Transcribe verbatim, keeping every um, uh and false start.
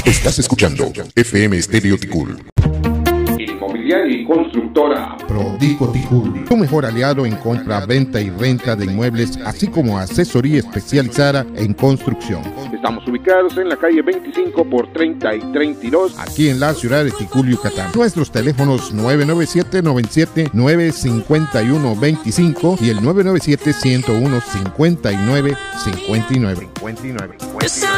Estás escuchando F M Estéreo Ticul. Inmobiliaria y constructora Prodico Ticul, tu mejor aliado en compra, venta y renta de inmuebles, así como asesoría especializada en construcción. Estamos ubicados en la calle veinticinco por treinta y treinta y dos, aquí en la ciudad de Ticul, Yucatán. Nuestros teléfonos nueve nueve siete, noventa y siete, nueve cinco uno, veinticinco y el nueve nueve siete, ciento uno, cincuenta y nueve cincuenta y nueve.